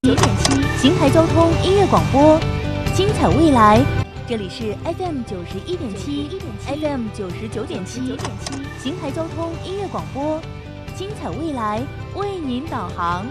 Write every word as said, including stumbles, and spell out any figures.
九点七邢台交通音乐广播，精彩未来。这里是 F M 九十一点七 ，F M 九十九点七，邢台交通音乐广播，精彩未来为您导航。